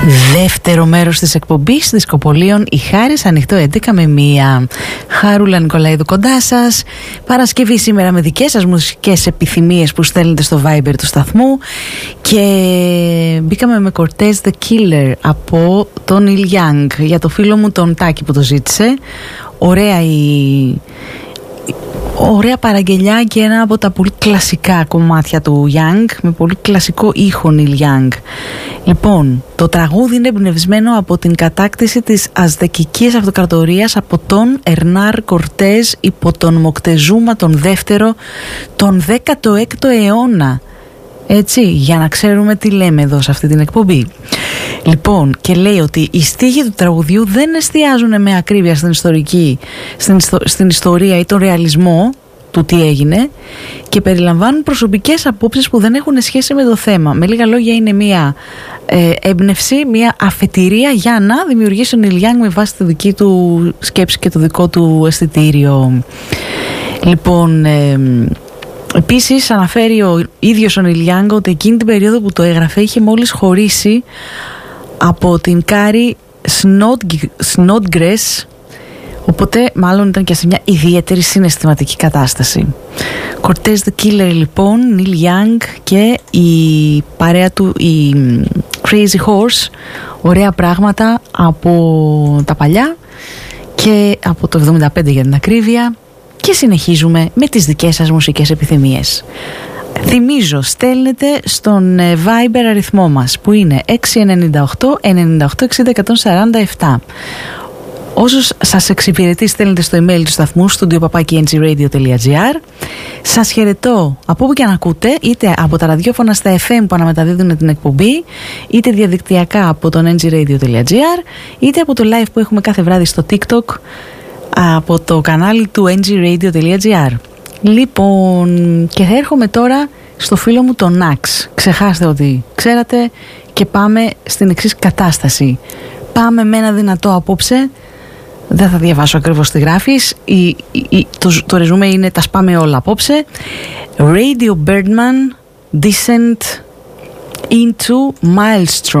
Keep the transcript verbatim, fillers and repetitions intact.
Δεύτερο μέρος της εκπομπής Δισκοπολίων, η Χάρης, ανοιχτό έντεκα με μία. Χαρούλα Νικολαίδου κοντά σας. Παρασκευή σήμερα με δικές σας μουσικές επιθυμίες που στέλνετε στο Viber του σταθμού. Και μπήκαμε με Cortez the Killer από τον Neil Young, για το φίλο μου τον Τάκη που το ζήτησε. Ωραία η... Ωραία παραγγελιά και ένα από τα πολύ κλασικά κομμάτια του Young, με πολύ κλασικό ήχο Neil Young. Λοιπόν, το τραγούδι είναι εμπνευσμένο από την κατάκτηση της Αζτεκικής Αυτοκρατορίας από τον Ερνάρ Κορτέζ υπό τον Μοκτεζούμα τον δεύτερο τον δέκατο έκτο αιώνα. Έτσι, για να ξέρουμε τι λέμε εδώ σε αυτή την εκπομπή. Λοιπόν, και λέει ότι οι στίχοι του τραγουδιού δεν εστιάζουν με ακρίβεια στην ιστορική, στην, ιστο, στην ιστορία ή τον ρεαλισμό του τι έγινε, και περιλαμβάνουν προσωπικές απόψεις που δεν έχουν σχέση με το θέμα. Με λίγα λόγια, είναι μια ε, έμπνευση, μια αφετηρία για να δημιουργήσει ο Neil Young με βάση τη δική του σκέψη και το δικό του αισθητήριο. Λοιπόν, ε, επίσης αναφέρει ο ίδιος ο Neil Young ότι εκείνη την περίοδο που το έγραφε είχε μόλις χωρίσει από την Κάρι Snodgrass, οπότε μάλλον ήταν και σε μια ιδιαίτερη συναισθηματική κατάσταση. Cortez the Killer λοιπόν, Neil Young και η παρέα του, η Crazy Horse. Ωραία πράγματα από τα παλιά και από το εβδομήντα πέντε για την ακρίβεια. Και συνεχίζουμε με τις δικές σας μουσικές επιθυμίες. Θυμίζω, στέλνετε στον Viber αριθμό μας που είναι έξι εννιά οκτώ εννιά οκτώ εξήντα εκατόν σαράντα επτά. Όσους σας εξυπηρετεί, στέλνετε στο email του σταθμού studio παπάκι εν τζι radio τελεία τζι άρ. Σας χαιρετώ από όπου και αν ακούτε, είτε από τα ραδιόφωνα στα εφ εμ που αναμεταδίδουν την εκπομπή, είτε διαδικτυακά από τον εν τζι radio τελεία τζι άρ, είτε από το live που έχουμε κάθε βράδυ στο TikTok από το κανάλι του εν τζι radio τελεία τζι άρ. Λοιπόν, και θα έρχομαι τώρα στο φίλο μου τον Ναξ. Ξεχάστε ότι ξέρατε και πάμε στην εξής κατάσταση. Πάμε με ένα δυνατό απόψε. Δεν θα διαβάσω ακριβώς τι γράφεις. Η, η, η, το, το ρεζούμε είναι τα σπάμε όλα απόψε. Radio Birdman Descent into Maelstrom.